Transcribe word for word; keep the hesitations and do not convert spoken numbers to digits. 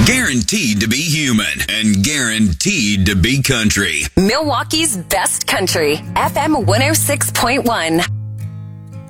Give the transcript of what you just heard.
Guaranteed to be human and guaranteed to be country. Milwaukee's best country, F M one oh six point one.